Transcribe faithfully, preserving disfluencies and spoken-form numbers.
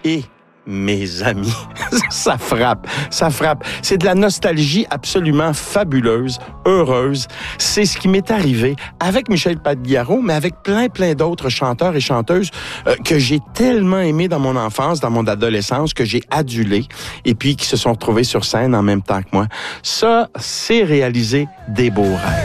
Et mes amis, ça frappe, ça frappe. C'est de la nostalgie absolument fabuleuse, heureuse. C'est ce qui m'est arrivé avec Michel Pagliaro, mais avec plein, plein d'autres chanteurs et chanteuses euh, que j'ai tellement aimés dans mon enfance, dans mon adolescence, que j'ai adulés, et puis qui se sont retrouvés sur scène en même temps que moi. Ça, c'est réaliser des beaux rêves.